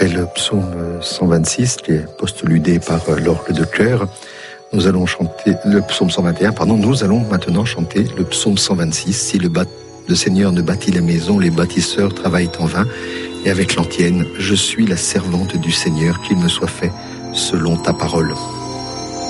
Après le psaume 126, qui est postuludé par l'orgue de chœur, nous allons chanter le psaume 121, nous allons maintenant chanter le psaume 126. Si le Seigneur ne bâtit la maison, les bâtisseurs travaillent en vain. Et avec l'antienne, je suis la servante du Seigneur, qu'il me soit fait selon ta parole.